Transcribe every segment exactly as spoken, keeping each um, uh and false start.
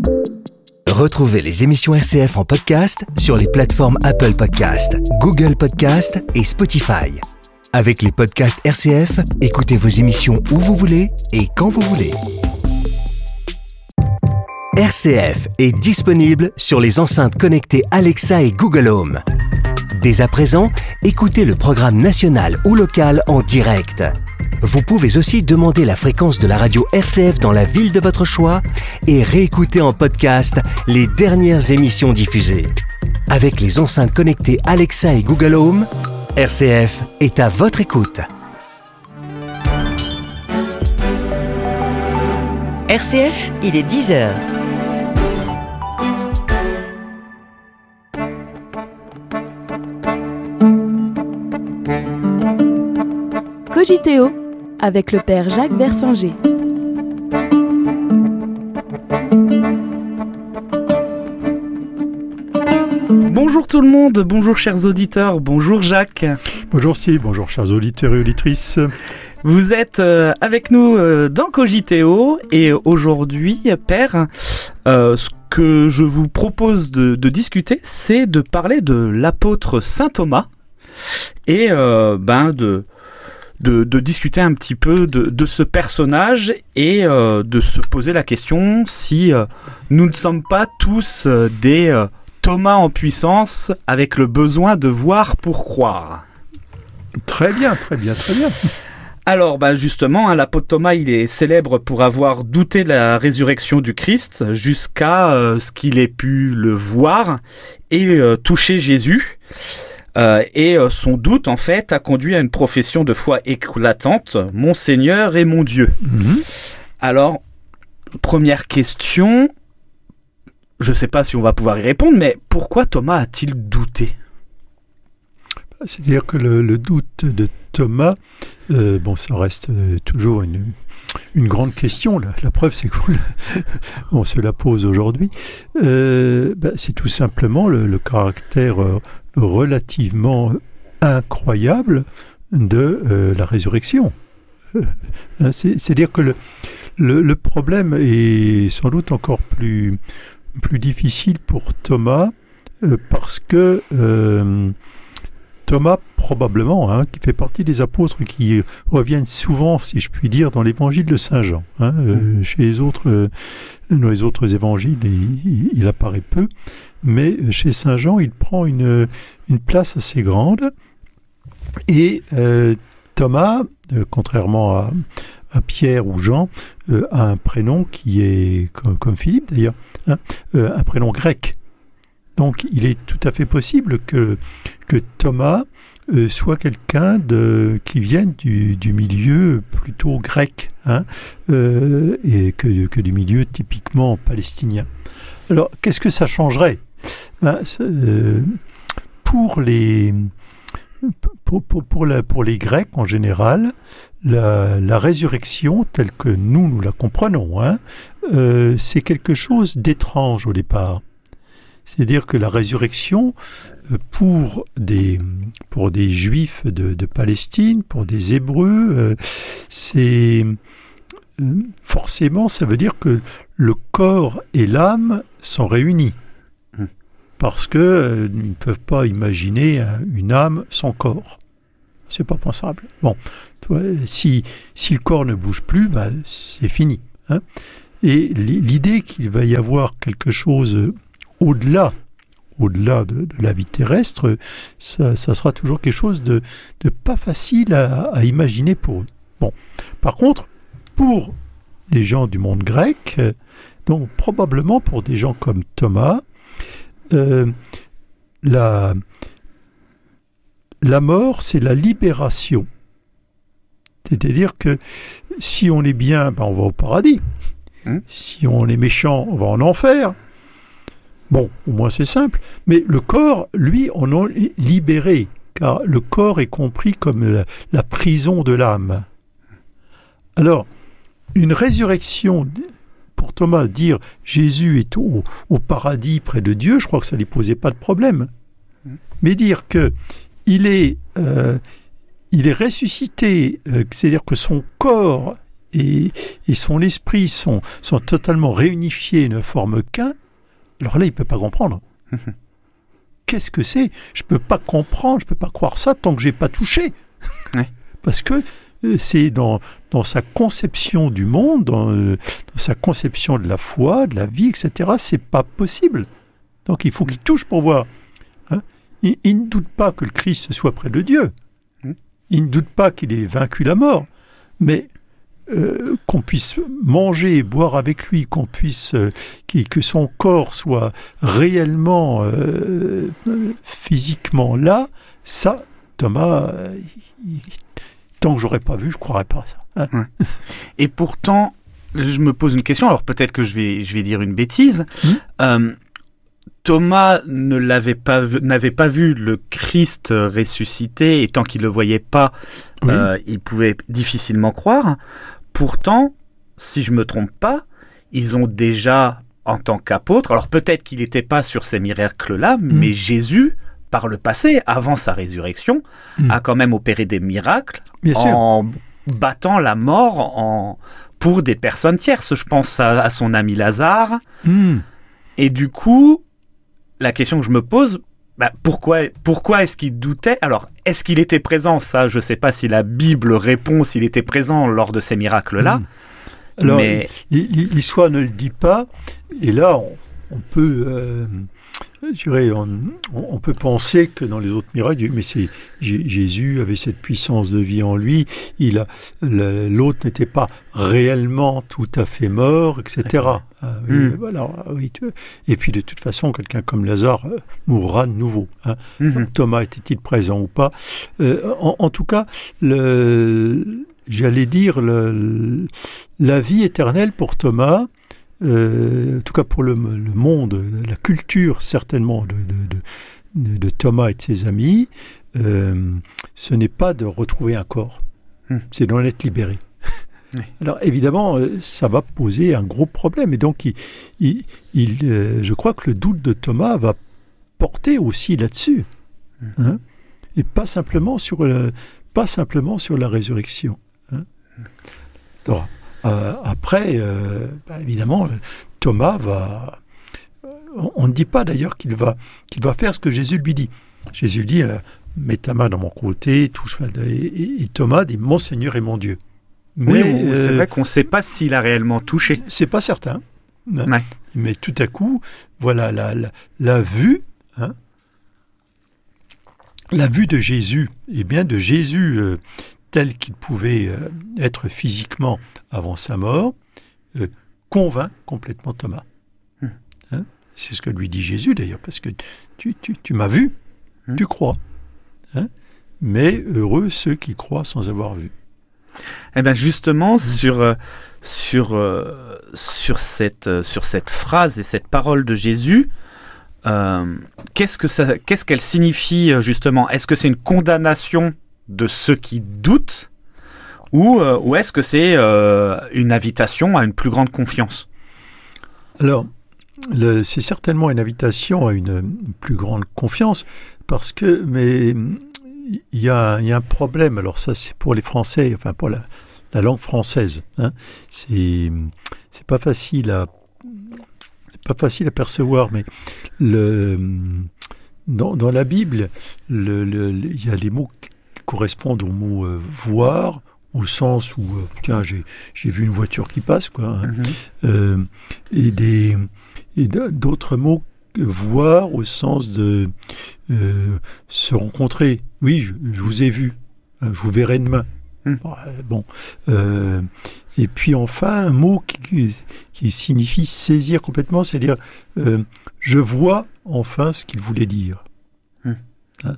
Retrouvez les émissions R C F en podcast sur les plateformes Apple Podcasts, Google Podcasts et Spotify. Avec les podcasts R C F, écoutez vos émissions où vous voulez et quand vous voulez. R C F est disponible sur les enceintes connectées Alexa et Google Home. Dès à présent, écoutez le programme national ou local en direct. Vous pouvez aussi demander la fréquence de la radio R C F dans la ville de votre choix et réécouter en podcast les dernières émissions diffusées. Avec les enceintes connectées Alexa et Google Home, R C F est à votre écoute. R C F, il est dix heures. Cogiteo avec le père Jacques Versinger. Bonjour tout le monde, bonjour chers auditeurs, bonjour Jacques. Bonjour Steve, bonjour chers auditeurs et auditrices. Vous êtes euh, avec nous euh, dans Cogiteo et aujourd'hui, Père, euh, ce que je vous propose de, de discuter, c'est de parler de l'apôtre saint Thomas et euh, ben de, de, de discuter un petit peu de, de ce personnage et euh, de se poser la question si euh, nous ne sommes pas tous euh, des euh, Thomas en puissance avec le besoin de voir pour croire. Très bien, très bien, très bien. Alors, bah justement, hein, l'apôtre Thomas, il est célèbre pour avoir douté de la résurrection du Christ jusqu'à euh, ce qu'il ait pu le voir et euh, toucher Jésus. Euh, et euh, son doute, en fait, a conduit à une profession de foi éclatante. « Mon Seigneur et mon Dieu mm-hmm. ». Alors, première question, je ne sais pas si on va pouvoir y répondre, mais pourquoi Thomas a-t-il douté ? C'est-à-dire que le, le doute de Thomas, euh, bon, ça reste euh, toujours une, une grande question. La, la preuve, c'est qu'on se la pose aujourd'hui. Euh, bah, c'est tout simplement le, le caractère euh, relativement incroyable de euh, la résurrection. Euh, c'est, c'est-à-dire que le, le, le problème est sans doute encore plus, plus difficile pour Thomas euh, parce que euh, Thomas, probablement, hein, qui fait partie des apôtres qui reviennent souvent, si je puis dire, dans l'évangile de Saint Jean. Hein, mmh. euh, chez les autres, euh, dans les autres évangiles, il, il apparaît peu, mais chez Saint Jean, il prend une, une place assez grande. Et euh, Thomas, euh, contrairement à, à Pierre ou Jean, euh, a un prénom qui est, comme, comme Philippe d'ailleurs, hein, euh, un prénom grec. Donc, il est tout à fait possible que, que Thomas euh, soit quelqu'un de, qui vienne du, du milieu plutôt grec, hein, euh, et que, que du milieu typiquement palestinien. Alors, qu'est-ce que ça changerait ? Ben, euh, pour, les, pour, pour, pour, la, pour les Grecs en général, la, la résurrection, telle que nous, nous la comprenons, hein, euh, c'est quelque chose d'étrange au départ. C'est-à-dire que la résurrection, pour des, pour des Juifs de, de Palestine, pour des Hébreux, euh, c'est forcément, ça veut dire que le corps et l'âme sont réunis. Parce qu'ils euh, ne peuvent pas imaginer une âme sans corps. C'est pas pensable. Bon, toi, si, si le corps ne bouge plus, bah, c'est fini. Hein. Et l'idée qu'il va y avoir quelque chose au-delà, au-delà de, de la vie terrestre, ça, ça sera toujours quelque chose de, de pas facile à, à imaginer pour eux. Bon, par contre, pour les gens du monde grec, donc probablement pour des gens comme Thomas, euh, la, la mort, c'est la libération. C'est-à-dire que si on est bien, ben on va au paradis. Hein? Si on est méchant, on va en enfer. Bon, au moins c'est simple. Mais le corps, lui, on en est libéré, car le corps est compris comme la, la prison de l'âme. Alors, une résurrection, pour Thomas, dire Jésus est au, au paradis près de Dieu, je crois que ça ne lui posait pas de problème. Mais dire qu'il est, euh, il est ressuscité, euh, c'est-à-dire que son corps et, et son esprit sont, sont totalement réunifiés et ne forment qu'un, alors là, il ne peut pas comprendre. Qu'est-ce que c'est ? Je ne peux pas comprendre, je ne peux pas croire ça tant que je n'ai pas touché. Ouais. Parce que euh, c'est dans, dans sa conception du monde, dans, euh, dans sa conception de la foi, de la vie, et cetera, c'est pas possible. Donc il faut qu'il touche pour voir. Hein ? il, il ne doute pas que le Christ soit près de Dieu. Il ne doute pas qu'il ait vaincu la mort. Mais euh, qu'on puisse manger et boire avec lui, qu'on puisse euh, que son corps soit réellement euh, physiquement là, ça, Thomas, euh, il, tant que j'aurais pas vu, je croirais pas à ça. Hein. Ouais. Et pourtant, je me pose une question. Alors peut-être que je vais, je vais dire une bêtise. Mmh. Euh, Thomas ne l'avait pas vu, n'avait pas vu le Christ ressuscité, et tant qu'il ne le voyait pas, oui. euh, il pouvait difficilement croire. Pourtant, si je ne me trompe pas, ils ont déjà, en tant qu'apôtres, alors peut-être qu'il n'était pas sur ces miracles-là, mmh. mais Jésus, par le passé, avant sa résurrection, mmh. a quand même opéré des miracles Bien en sûr. battant la mort en, pour des personnes tierces. Je pense à, à son ami Lazare. Mmh. Et du coup, la question que je me pose, bah pourquoi, pourquoi est-ce qu'il doutait ? Alors, est-ce qu'il était présent ? Ça, je ne sais pas si la Bible répond s'il était présent lors de ces miracles-là. Mmh. Alors, mais... l'histoire ne le dit pas. Et là, on, on peut... Euh, je dirais, on, on peut penser que dans les autres miracles, mais c'est, Jésus avait cette puissance de vie en lui, il a, le, l'autre n'était pas réellement tout à fait mort, et cetera. Ah, oui, mmh. voilà, oui, et puis de toute façon, quelqu'un comme Lazare euh, mourra de nouveau. Hein. Mmh. Thomas était-il présent ou pas ? euh, en, en tout cas, le, j'allais dire, le, la vie éternelle pour Thomas, Euh, en tout cas pour le, le monde, la culture certainement de, de, de, de Thomas et de ses amis, euh, ce n'est pas de retrouver un corps, mmh. c'est d'en être libéré. Oui. Alors évidemment, ça va poser un gros problème, et donc il, il, il, euh, je crois que le doute de Thomas va porter aussi là-dessus, mmh. hein, et pas simplement sur le, pas simplement sur la résurrection. Hein. Alors, Euh, après, euh, bah, évidemment, Thomas va... On ne dit pas d'ailleurs qu'il va, qu'il va faire ce que Jésus lui dit. Jésus dit, euh, mets ta main dans mon côté, touche... Et, et, et Thomas dit, mon Seigneur et mon Dieu. Mais oui, euh, c'est vrai qu'on ne sait pas s'il a réellement touché. C'est pas certain. Hein. Ouais. Mais tout à coup, voilà, la, la, la vue... Hein, la vue de Jésus, et bien de Jésus... Euh, tel qu'il pouvait euh, être physiquement avant sa mort, euh, convainc complètement Thomas. Mmh. Hein, c'est ce que lui dit Jésus d'ailleurs, parce que tu, tu, tu m'as vu, mmh. tu crois. Hein, mais heureux ceux qui croient sans avoir vu. Eh bien justement, mmh. sur, euh, sur, euh, sur, cette, euh, sur cette phrase et cette parole de Jésus, euh, qu'est-ce, que ça, qu'est-ce qu'elle signifie justement ? Est-ce que c'est une condamnation de ceux qui doutent, ou, euh, ou est-ce que c'est euh, une invitation à une plus grande confiance ? Alors, le, c'est certainement une invitation à une, une plus grande confiance, parce que, mais il y a, y a un problème, alors ça c'est pour les Français, enfin pour la, la langue française, hein, c'est, c'est pas facile à, c'est pas facile à percevoir, mais le, dans, dans la Bible, le, le, il y a les mots correspondent au mot euh, voir, au sens où euh, tiens j'ai j'ai vu une voiture qui passe quoi, hein, mm-hmm. euh, et des et d'autres mots voir au sens de euh, se rencontrer. Oui, je, je vous ai vu, hein, je vous verrai demain. Mm. Bon, euh, et puis enfin un mot qui, qui signifie saisir complètement, c'est-à-dire euh, je vois enfin ce qu'il voulait dire. Mm. Hein,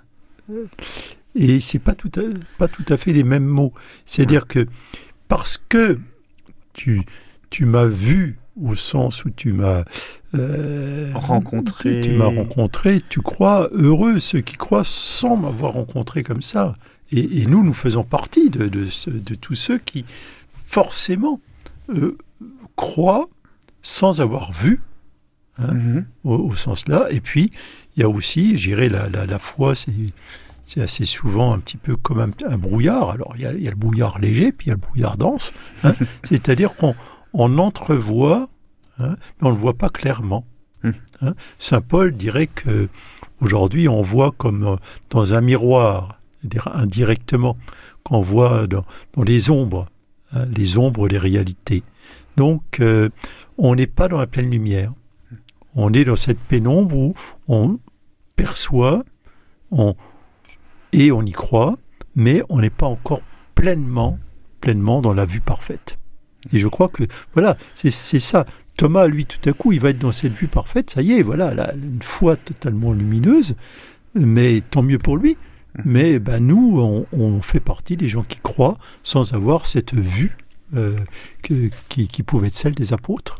et c'est pas tout à, pas tout à fait les mêmes mots. C'est-à-dire que parce que tu, tu m'as vu au sens où tu m'as euh, rencontré, tu, tu m'as rencontré, tu crois, heureux ceux qui croient sans m'avoir rencontré comme ça. Et, et nous, nous faisons partie de, de, de, de tous ceux qui forcément euh, croient sans avoir vu, hein, mm-hmm. au, au sens là. Et puis il y a aussi, je dirais, la, la, la foi, c'est c'est assez souvent un petit peu comme un, un brouillard. Alors, il y, a, il y a le brouillard léger, puis il y a le brouillard dense. Hein. C'est-à-dire qu'on on entrevoit, hein, mais on ne le voit pas clairement. Mmh. Hein. Saint Paul dirait qu'aujourd'hui, on voit comme dans un miroir, c'est-à-dire indirectement, qu'on voit dans, dans les ombres, hein, les ombres, les réalités. Donc, euh, on n'est pas dans la pleine lumière. On est dans cette pénombre où on perçoit on, et on y croit, mais on n'est pas encore pleinement, pleinement dans la vue parfaite. Et je crois que, voilà, c'est, c'est ça. Thomas, lui, tout à coup, il va être dans cette vue parfaite. Ça y est, voilà, là, une foi totalement lumineuse, mais tant mieux pour lui. Mais ben, nous, on, on fait partie des gens qui croient sans avoir cette vue euh, que, qui, qui pouvait être celle des apôtres.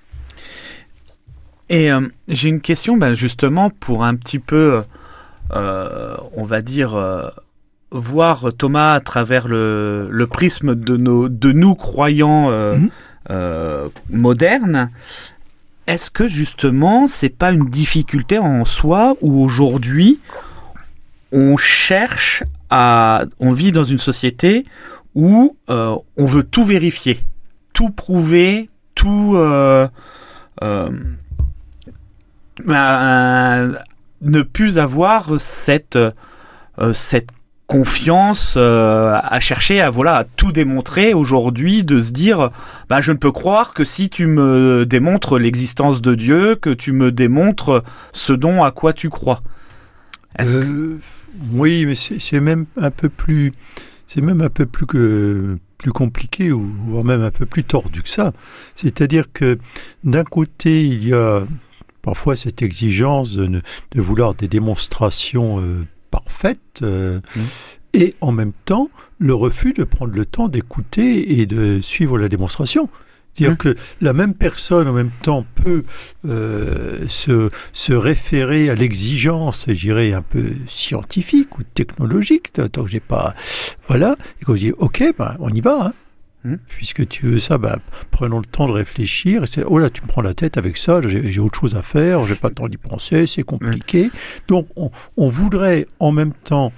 Et euh, j'ai une question, ben, justement, pour un petit peu, euh, on va dire, euh, voir Thomas à travers le, le prisme de, nos, de nous croyants euh, mmh. euh, modernes. Est-ce que, justement, c'est pas une difficulté en soi où aujourd'hui, on cherche à... On vit dans une société où euh, on veut tout vérifier, tout prouver, tout... Euh, euh, ben, ne plus avoir cette, euh, cette confiance euh, à chercher à, voilà, à tout démontrer aujourd'hui, de se dire ben, je ne peux croire que si tu me démontres l'existence de Dieu, que tu me démontres ce dont à quoi tu crois. Est-ce euh, que... Oui, mais c'est, c'est même un peu plus, c'est même un peu plus que plus compliqué, ou voire même un peu plus tordu que ça. C'est-à-dire que d'un côté, il y a parfois cette exigence de, de vouloir des démonstrations euh, parfaites, euh, mmh. et en même temps, le refus de prendre le temps d'écouter et de suivre la démonstration. C'est-à-dire mmh. que la même personne, en même temps, peut euh, se, se référer à l'exigence, je dirais, un peu scientifique ou technologique, tant que j'ai pas... Voilà, et quand je dis, OK, ben, on y va, hein. Mmh. Puisque tu veux ça, ben, prenons le temps de réfléchir. Et c'est, oh là, tu me prends la tête avec ça, j'ai, j'ai autre chose à faire, j'ai pas le temps d'y penser, c'est compliqué. Mmh. Donc, on, on voudrait en même temps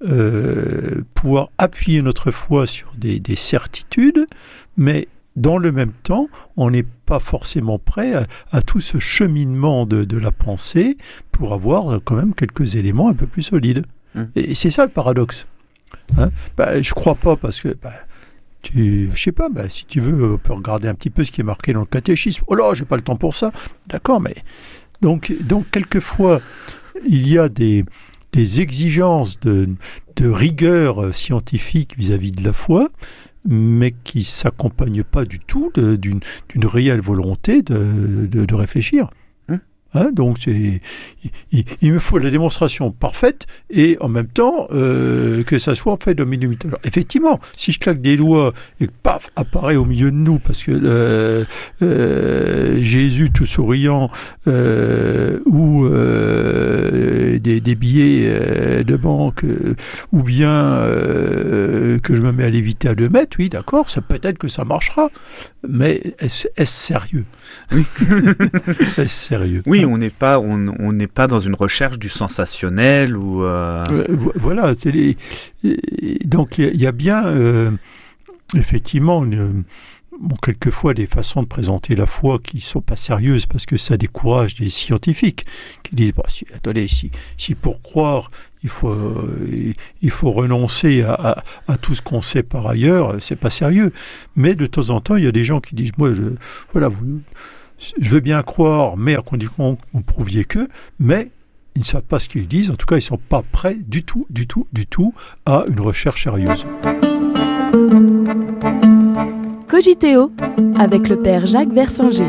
euh, pouvoir appuyer notre foi sur des, des certitudes, mais dans le même temps, on n'est pas forcément prêt à, à tout ce cheminement de, de la pensée pour avoir quand même quelques éléments un peu plus solides. Mmh. Et, et c'est ça le paradoxe. Hein, ben, je ne crois pas parce que... Ben, Tu, je sais pas, bah, si tu veux, on peut regarder un petit peu ce qui est marqué dans le catéchisme. Oh là, j'ai pas le temps pour ça. D'accord, mais donc, donc quelquefois, il y a des, des exigences de, de rigueur scientifique vis-à-vis de la foi, mais qui ne s'accompagnent pas du tout de, d'une, d'une réelle volonté de, de, de réfléchir. Hein, donc c'est, il, il me faut la démonstration parfaite et en même temps euh, que ça soit en fait de minute. Alors effectivement, si je claque des doigts et que paf apparaît au milieu de nous parce que euh, euh, Jésus tout souriant euh, ou euh, des, des billets euh, de banque euh, ou bien euh, que je me mets à léviter à deux mètres, oui d'accord, ça peut-être que ça marchera, mais est-ce, est-ce sérieux? Oui. Est-ce sérieux? Oui. On n'est pas, on, on n'est pas dans une recherche du sensationnel ou. Euh... Voilà, c'est les. Donc il y, y a bien, euh, effectivement, une, bon, quelquefois des façons de présenter la foi qui ne sont pas sérieuses parce que ça décourage des scientifiques qui disent bah, si, attendez, si, si pour croire il faut, euh, il faut renoncer à, à, à tout ce qu'on sait par ailleurs, c'est pas sérieux. Mais de temps en temps, il y a des gens qui disent moi, je, voilà, vous. Je veux bien croire, mais à condition que vous prouviez que, mais ils ne savent pas ce qu'ils disent. En tout cas, ils ne sont pas prêts du tout, du tout, du tout à une recherche sérieuse. Cogiteo avec le père Jacques Versinger.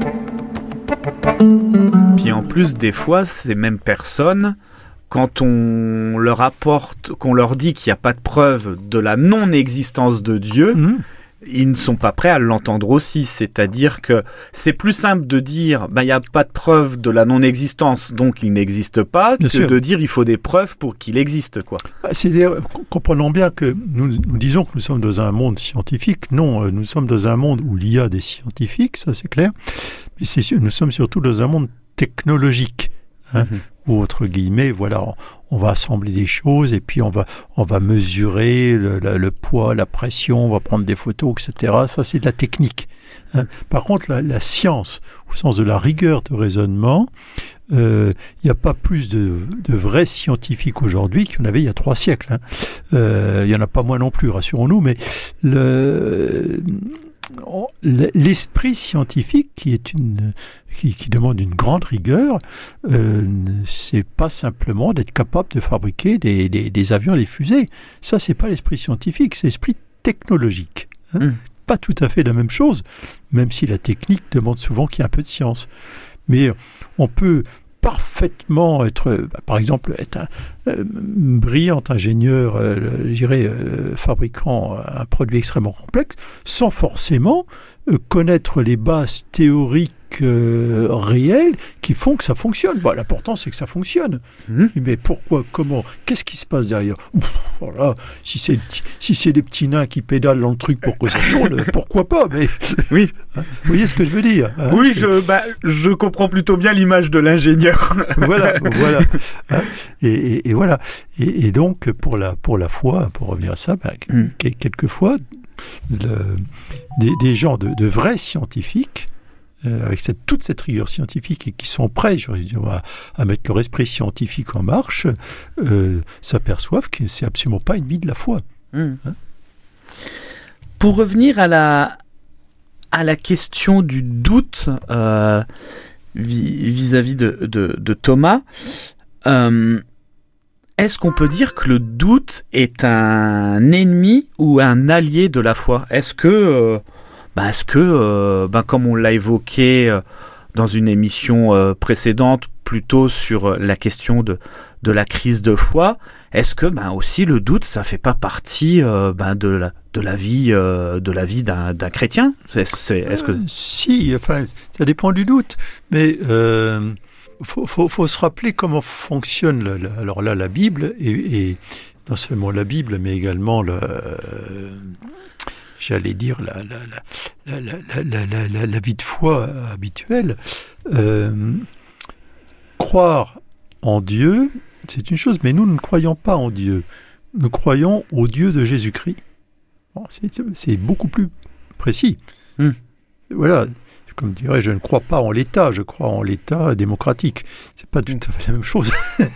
Puis en plus, des fois, ces mêmes personnes, quand on leur apporte, qu'on leur dit qu'il n'y a pas de preuve de la non-existence de Dieu, mmh. ils ne sont pas prêts à l'entendre aussi. C'est-à-dire que c'est plus simple de dire ben, il n'y a pas de preuve de la non-existence, donc il n'existe pas, bien que sûr. De dire il faut des preuves pour qu'il existe. Quoi. C'est-à-dire, comprenons bien que nous, nous disons que nous sommes dans un monde scientifique. Non, nous sommes dans un monde où il y a des scientifiques, ça c'est clair. Mais c'est, nous sommes surtout dans un monde technologique. Hein, mmh. où entre guillemets, voilà, on, on va assembler des choses et puis on va, on va mesurer le, le, le poids, la pression, on va prendre des photos, et cetera. Ça, c'est de la technique. Hein. Par contre, la, la science, au sens de la rigueur de raisonnement, il euh, n'y a pas plus de, de vrais scientifiques aujourd'hui qu'il y en avait il y a trois siècles. Il hein. euh, n'y en a pas moins non plus, rassurons-nous, mais le, l'esprit scientifique, qui, est une, qui, qui demande une grande rigueur, euh, c'est pas simplement d'être capable de fabriquer des, des, des avions et des fusées. Ça, c'est pas l'esprit scientifique, c'est l'esprit technologique. Hein. Mmh. Pas tout à fait la même chose, même si la technique demande souvent qu'il y ait un peu de science. Mais on peut parfaitement être, bah, par exemple, être un euh, brillant ingénieur, euh, je dirais, euh, fabriquant un produit extrêmement complexe, sans forcément euh, connaître les bases théoriques euh, réelles qui font que ça fonctionne. Bah, l'important, c'est que ça fonctionne. Mmh. Mais pourquoi, comment, qu'est-ce qui se passe derrière? Ouf, voilà, si c'est si c'est des petits nains qui pédalent dans le truc pour que ça tourne, pourquoi pas? Mais oui, hein, vous voyez ce que je veux dire? Hein, oui, je, bah, je comprends plutôt bien l'image de l'ingénieur. Voilà, voilà. Hein, et, et, et voilà. Et, et donc pour la pour la foi, pour revenir à ça, bah, mmh. quelquefois le, des, des gens de, de vrais scientifiques, euh, avec cette, toute cette rigueur scientifique et qui sont prêts à, à mettre leur esprit scientifique en marche, euh, s'aperçoivent que c'est absolument pas ennemi de la foi. Mmh. Hein? Pour revenir à la à la question du doute euh, vis-à-vis de, de, de Thomas, euh, est-ce qu'on peut dire que le doute est un ennemi ou un allié de la foi? Est-ce que, euh, bah, est-ce que euh, bah, comme on l'a évoqué euh, dans une émission euh, précédente, plutôt sur la question de, de la crise de foi, est-ce que bah, aussi le doute, ça ne fait pas partie euh, bah, de, la, de la vie, euh, de la vie d'un, d'un chrétien? Est-ce, c'est, est-ce que... euh, si, enfin, ça dépend du doute, mais... Euh... Il faut, faut, faut se rappeler comment fonctionne la, la, alors là, la Bible, et, et non seulement la Bible, mais également, le, euh, j'allais dire, la, la, la, la, la, la, la, la, la vie de foi habituelle. Euh, croire en Dieu, c'est une chose, mais nous, nous ne croyons pas en Dieu. Nous croyons au Dieu de Jésus-Christ. Bon, c'est, c'est beaucoup plus précis. Mmh. Voilà. Comme dirait, je ne crois pas en l'État, je crois en l'État démocratique. C'est pas tout à fait la même chose.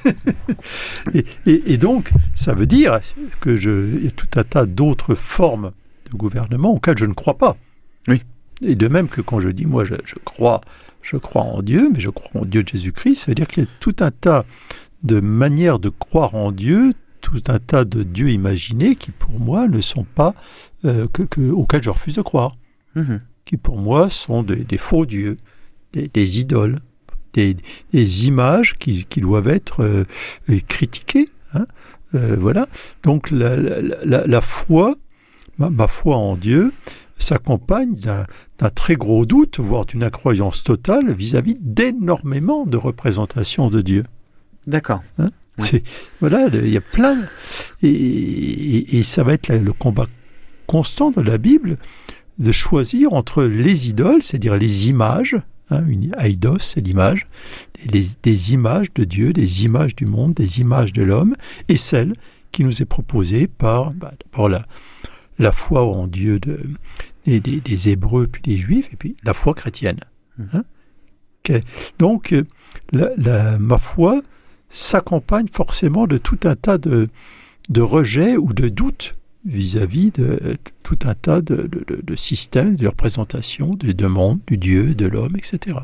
et, et, et donc, ça veut dire que je, il y a tout un tas d'autres formes de gouvernement auxquelles je ne crois pas. Oui. Et de même que quand je dis, moi, je, je crois, je crois en Dieu, mais je crois en Dieu de Jésus-Christ, ça veut dire qu'il y a tout un tas de manières de croire en Dieu, tout un tas de dieux imaginés qui, pour moi, ne sont pas euh, que, que, auxquels je refuse de croire. Mmh. Qui pour moi sont des, des faux dieux, des, des idoles, des, des images qui, qui doivent être euh, critiquées. Hein, euh, voilà. Donc la, la, la, la foi, ma, ma foi en Dieu, s'accompagne d'un, d'un très gros doute, voire d'une incroyance totale vis-à-vis d'énormément de représentations de Dieu. D'accord. Hein, ouais. C'est, voilà, il y a plein, et, et, et ça va être le combat constant de la Bible, de choisir entre les idoles, c'est-à-dire les images, hein, une eidos, c'est l'image, les, des images de Dieu, des images du monde, des images de l'homme, et celle qui nous est proposée par, bah, d'abord la, la foi en Dieu de, des, des, des Hébreux puis des Juifs, et puis la foi chrétienne. Hein. Okay. Donc, la, la, ma foi s'accompagne forcément de tout un tas de, de rejets ou de doutes vis-à-vis de tout un tas de, de, de, de systèmes, de représentations, de, de monde, du Dieu, de l'homme, et cetera.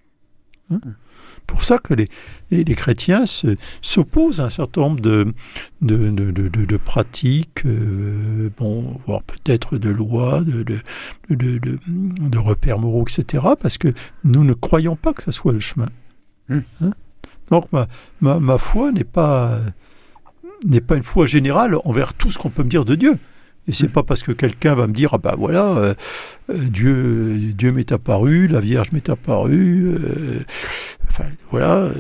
Hein? Pour ça que les, les, les chrétiens se, s'opposent à un certain nombre de, de, de, de, de, de pratiques, euh, bon, voire peut-être de lois, de, de, de, de, de repères moraux, et cetera, parce que nous ne croyons pas que ça soit le chemin. Hein? Donc ma, ma, ma foi n'est pas... n'est pas une foi générale envers tout ce qu'on peut me dire de Dieu. Et c'est mmh. pas parce que quelqu'un va me dire, ah ben voilà, euh, Dieu, Dieu m'est apparu, la Vierge m'est apparue, euh, enfin voilà, euh,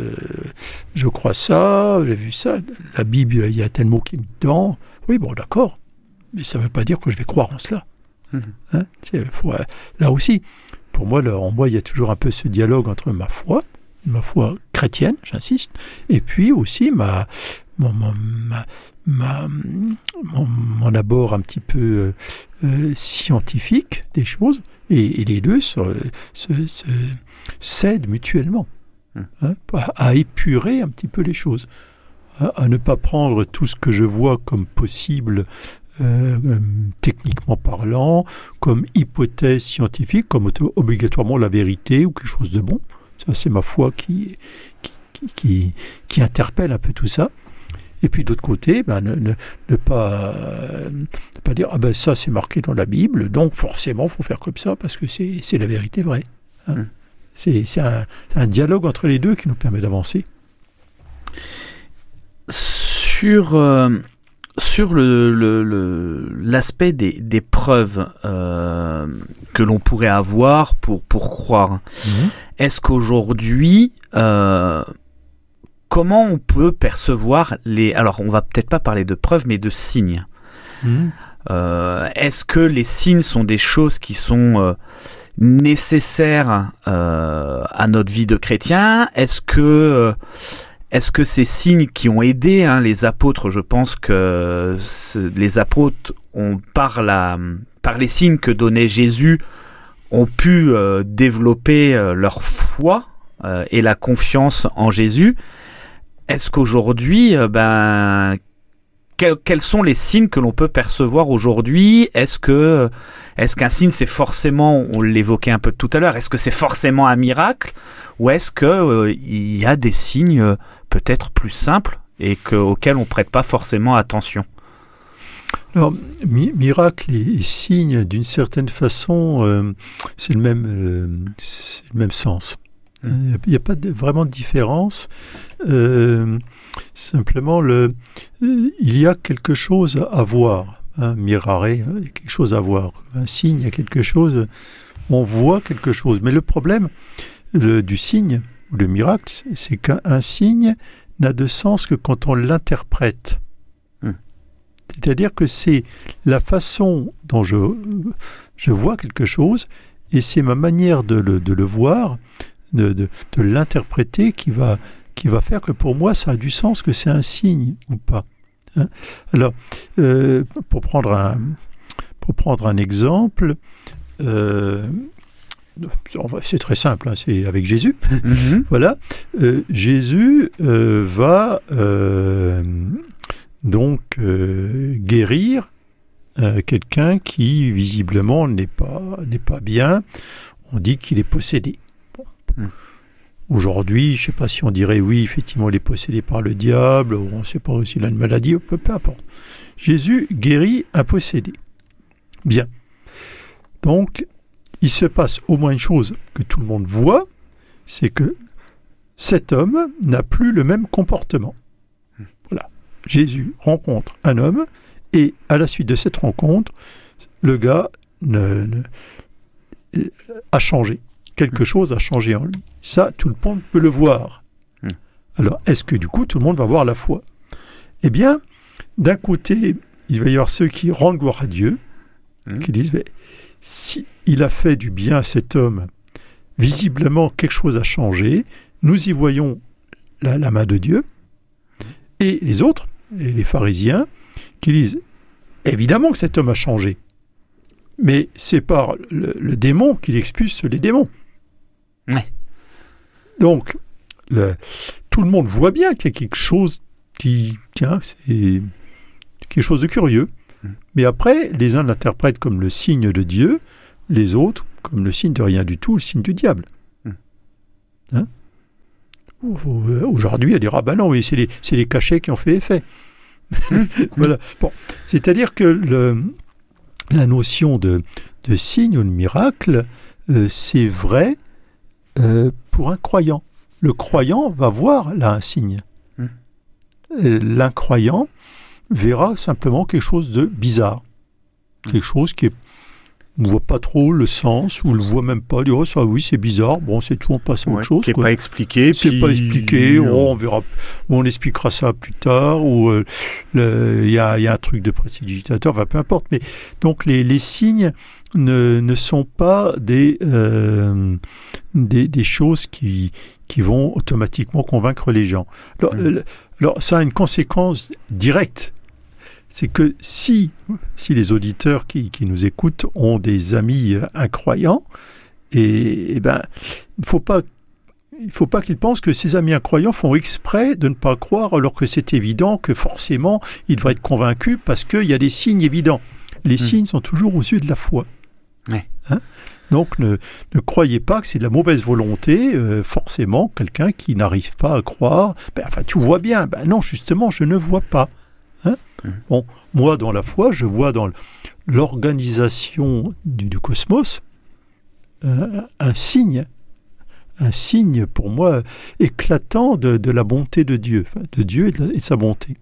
je crois ça, j'ai vu ça, la Bible, il y a tel mot qui me dedans. Oui, bon, d'accord, mais ça ne veut pas dire que je vais croire en cela. Mmh. Hein, faut, là aussi, pour moi, là, en moi, il y a toujours un peu ce dialogue entre ma foi, ma foi chrétienne, j'insiste, et puis aussi ma, mon, mon, ma, ma, mon, mon abord un petit peu euh, scientifique des choses, et, et les deux se, se, se s'aident mutuellement, mmh. hein, à, à épurer un petit peu les choses, à, à ne pas prendre tout ce que je vois comme possible, euh, euh, techniquement parlant, comme hypothèse scientifique, comme auto- obligatoirement la vérité ou quelque chose de bon. Ça, c'est ma foi qui, qui, qui, qui, qui interpelle un peu tout ça. Et puis d'autre côté, ben, ne, ne, ne, pas, euh, ne pas dire « Ah ben ça, c'est marqué dans la Bible, donc forcément, il faut faire comme ça, parce que c'est, c'est la vérité vraie. Hein. Mmh. » C'est, c'est un, un dialogue entre les deux qui nous permet d'avancer. Sur, euh, sur le, le, le, l'aspect des, des preuves euh, que l'on pourrait avoir pour, pour croire, mmh. est-ce qu'aujourd'hui, euh, comment on peut percevoir les... Alors, on va peut-être pas parler de preuves, mais de signes. Mmh. Euh, est-ce que les signes sont des choses qui sont euh, nécessaires euh, à notre vie de chrétien ? Est-ce que... Euh, Est-ce que ces signes qui ont aidé hein, les apôtres, je pense que ce, les apôtres, ont, par, la, par les signes que donnait Jésus, ont pu euh, développer euh, leur foi euh, et la confiance en Jésus. Est-ce qu'aujourd'hui, euh, ben, quels, quels sont les signes que l'on peut percevoir aujourd'hui ? Est-ce que, est-ce qu'un signe, c'est forcément, on l'évoquait un peu tout à l'heure, est-ce que c'est forcément un miracle ? Ou est-ce qu'il euh, y a des signes euh, peut-être plus simples et que, auxquels on ne prête pas forcément attention ? Alors, mi- miracle et, et signe, d'une certaine façon, euh, c'est, le même, euh, c'est le même sens. Il n'y a, a pas de, vraiment de différence. Euh, simplement, le, euh, il y a quelque chose à voir. Hein, mirare, il y a quelque chose à voir. Un signe, il y a quelque chose, on voit quelque chose. Mais le problème le, du signe, ou le miracle, c'est qu'un signe n'a de sens que quand on l'interprète. Hum. C'est-à-dire que c'est la façon dont je, je vois quelque chose, et c'est ma manière de le, de le voir, de, de, de l'interpréter qui va, qui va faire que pour moi, ça a du sens, que c'est un signe ou pas. Hein? Alors, euh, pour, prendre un, pour prendre un exemple, euh, c'est très simple, hein, c'est avec Jésus. Mm-hmm. Voilà, euh, Jésus euh, va euh, donc euh, guérir euh, quelqu'un qui visiblement n'est pas, n'est pas bien. On dit qu'il est possédé. Bon. Mm. Aujourd'hui, je ne sais pas si on dirait oui, effectivement, il est possédé par le diable, ou on ne sait pas s'il a une maladie, peu, peu importe. Jésus guérit un possédé. Bien. Donc, il se passe au moins une chose que tout le monde voit, c'est que cet homme n'a plus le même comportement. Voilà. Jésus rencontre un homme, et à la suite de cette rencontre, le gars ne, ne, a changé. Quelque chose a changé en lui. Ça, tout le monde peut le voir. Mmh. Alors, est-ce que du coup, tout le monde va voir la foi ? Eh bien, d'un côté, il va y avoir ceux qui rendent gloire à Dieu, mmh. qui disent, mais si il a fait du bien à cet homme, visiblement quelque chose a changé, nous y voyons la, la main de Dieu. Et les autres, les, les pharisiens, qui disent, évidemment que cet homme a changé, mais c'est par le, le démon qu'il expulse les démons. Ouais. Donc, le, tout le monde voit bien qu'il y a quelque chose qui, tiens, c'est quelque chose de curieux. Mmh. Mais après, les uns l'interprètent comme le signe de Dieu, les autres comme le signe de rien du tout, le signe du diable. Mmh. Hein? Aujourd'hui, elle dira, bah non, oui, c'est les, c'est les cachets qui ont fait effet. Mmh. Voilà. Bon. C'est-à-dire que le, la notion de, de signe ou de miracle, euh, c'est vrai euh, pour un croyant. Le croyant va voir là un signe. Mmh. L'incroyant verra simplement quelque chose de bizarre. Mmh. Quelque chose qui est ne voit pas trop le sens, ou ne le voit même pas, dit, oh ça oui c'est bizarre, bon c'est tout, on passe à autre Ouais, chose. qui n'est quoi. pas expliqué. C'est puis... pas expliqué, oh, on verra, on expliquera ça plus tard, ou il euh, y, a, y a un truc de prestidigitateur, enfin peu importe. Mais donc les, les signes ne, ne sont pas des, euh, des, des choses qui, qui vont automatiquement convaincre les gens. Alors, mmh. alors ça a une conséquence directe. C'est que si, si les auditeurs qui, qui nous écoutent ont des amis incroyants, et, et ben, il ne faut pas, il faut pas qu'ils pensent que ces amis incroyants font exprès de ne pas croire, alors que c'est évident que forcément ils devraient être convaincus parce qu'il y a des signes évidents. Les mmh. signes sont toujours aux yeux de la foi. Ouais. Hein ? Donc ne, ne croyez pas que c'est de la mauvaise volonté, euh, forcément, quelqu'un qui n'arrive pas à croire. Ben, enfin, tu vois bien. Ben non, justement, je ne vois pas. Hein ? Bon, moi, dans la foi, je vois dans l'organisation du, du cosmos euh, un signe, un signe pour moi éclatant de, de la bonté de Dieu, enfin, de Dieu et de, et de sa bonté.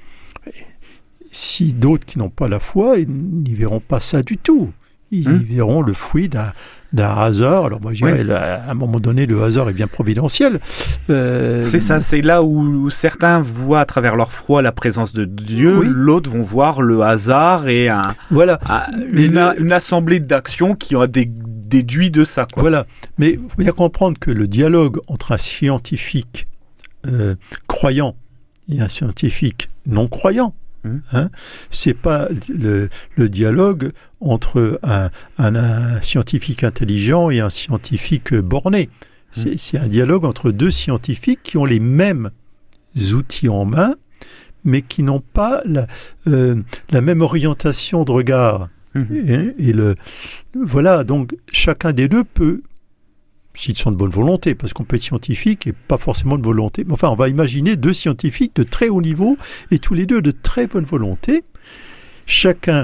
Si d'autres qui n'ont pas la foi, ils n'y verront pas ça du tout. Ils hum. verront le fruit d'un, d'un hasard. Alors moi, je dirais, oui. à un moment donné, le hasard est bien providentiel. Euh, c'est ça, c'est là où, où certains voient à travers leur foi la présence de Dieu, oui. l'autre vont voir le hasard et un, voilà. un, une, le... une assemblée d'actions qui ont des, déduit de ça. Quoi. Voilà, mais il faut bien comprendre que le dialogue entre un scientifique euh, croyant et un scientifique non croyant, Hein, c'est pas le, le dialogue entre un, un, un scientifique intelligent et un scientifique borné. C'est, c'est un dialogue entre deux scientifiques qui ont les mêmes outils en main, mais qui n'ont pas la, euh, la même orientation de regard. Mmh. Et, et le, voilà, donc chacun des deux peut, s'ils sont de bonne volonté, parce qu'on peut être scientifique et pas forcément de volonté. Mais enfin, on va imaginer deux scientifiques de très haut niveau et tous les deux de très bonne volonté. Chacun,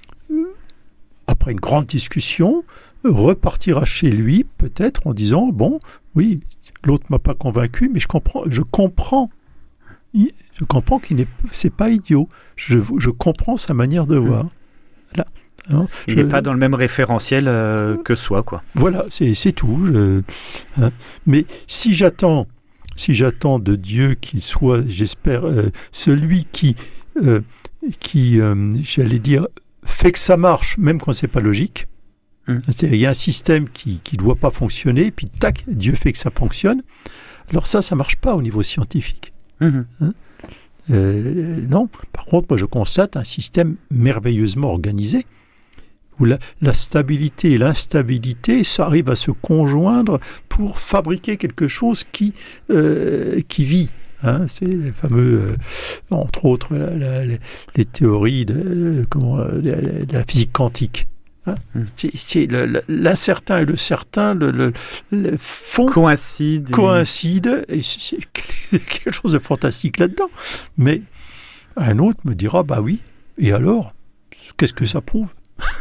après une grande discussion, repartira chez lui, peut-être en disant, bon, oui, l'autre m'a pas convaincu, mais je comprends, je comprends, je comprends qu'il n'est, c'est pas idiot. Je, je comprends sa manière de voir. Là. Hein, il n'est pas dans le même référentiel euh, que soi, quoi. Voilà, c'est, c'est tout. Je, hein. Mais si j'attends, si j'attends de Dieu qu'il soit, j'espère, euh, celui qui, euh, qui euh, j'allais dire, fait que ça marche, même quand c'est pas logique. Mmh. C'est-à-dire, il y a un système qui ne doit pas fonctionner, puis tac, Dieu fait que ça fonctionne. Alors ça, ça marche pas au niveau scientifique. Mmh. Hein euh, non. Par contre, moi, je constate un système merveilleusement organisé, où la, la stabilité et l'instabilité, ça arrive à se conjoindre pour fabriquer quelque chose qui, euh, qui vit. Hein, c'est les fameux, euh, entre autres, la, la, les, les théories de, euh, comment, la, la physique quantique. Hein, mmh. c'est, c'est le, le, l'incertain et le certain le, le, le font coïncident, coïncident et c'est quelque chose de fantastique là-dedans. Mais un autre me dira, bah oui, et alors, qu'est-ce que ça prouve?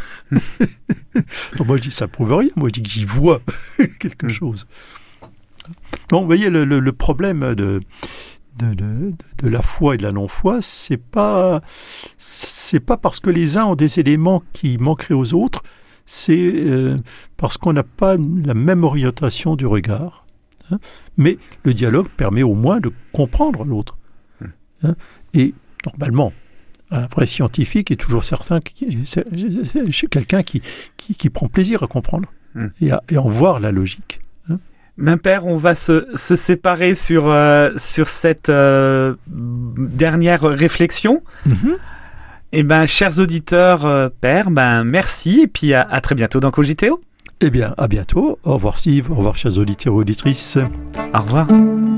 Moi je dis ça prouve rien, moi je dis que j'y vois quelque chose. Bon, vous voyez le, le, le problème de, de, de, de la foi et de la non-foi, c'est pas c'est pas parce que les uns ont des éléments qui manqueraient aux autres, c'est euh, parce qu'on n'a pas la même orientation du regard. Hein. Mais le dialogue permet au moins de comprendre l'autre. Hein. Et normalement, un vrai scientifique est toujours certain chez quelqu'un qui, qui, qui prend plaisir à comprendre mmh. et, à, et à en voir la logique. Hein. Ben père, on va se, se séparer sur, euh, sur cette euh, dernière réflexion. Mmh. Et ben, chers auditeurs, euh, père, ben merci et puis à, à très bientôt dans Cogiteo. Eh bien, à bientôt. Au revoir Steve, au revoir chers auditeurs et auditrices. Au revoir.